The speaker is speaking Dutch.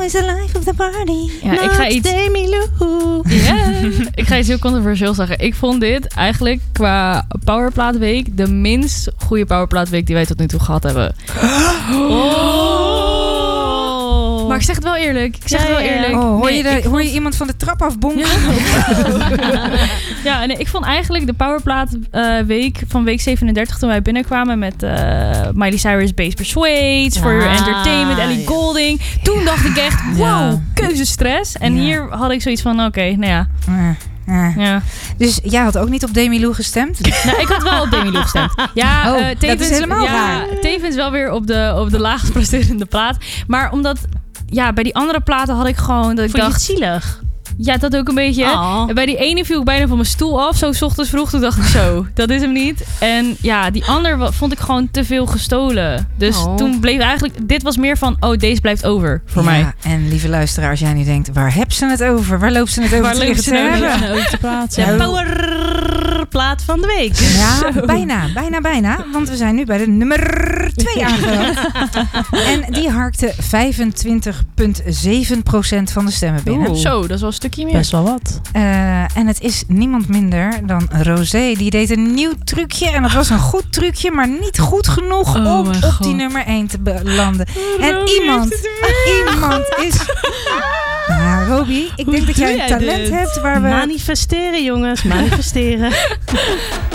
is the life of the party. Ja, ik ga iets... Ik ga iets heel controversieels zeggen. Ik vond dit eigenlijk qua Powerplaatweek de minst goede Powerplaatweek die wij tot nu toe gehad hebben. Maar ik zeg het wel eerlijk. Hoor je iemand van de trap afbonken? Ja, nee, ik vond eigenlijk de Powerplaat-week van week 37... toen wij binnenkwamen met Miley Cyrus, Base Persuades... For Your Entertainment, Ellie Goulding. Toen dacht ik echt, wow, keuzestress. En hier had ik zoiets van, oké, nou ja. Ja. Dus jij had ook niet op Demi Lou gestemd? Nou, ik had wel op Demi Lou gestemd. Ja, dat is helemaal raar. Tevens wel weer op de laagst presterende plaat. Maar omdat... Ja, bij die andere platen had ik gewoon... Dat ik dacht, zielig? Ja, dat ook een beetje. Oh. Bij die ene viel ik bijna van mijn stoel af. Zo 's ochtends vroeg. Toen dacht ik zo, dat is hem niet. En ja, die ander vond ik gewoon te veel gestolen. Dus toen bleef eigenlijk... Dit was meer van, deze blijft over voor mij. En lieve luisteraar, als jij nu denkt... Waar heb ze het over? Waar loopt ze het over te hebben? De powerplaat van de week. Ja, bijna. Want we zijn nu bij de nummer 2 aangeland. En die harkte 25,7% van de stemmen binnen. Zo, dat is wel een stukje meer. Best wel wat. En het is niemand minder dan Rosé. Die deed een nieuw trucje. En dat was een goed trucje, maar niet goed genoeg om op die nummer 1 te belanden. En iemand is... Nou, Roby, ik denk dat jij een talent hebt waar we... Manifesteren, jongens. Manifesteren.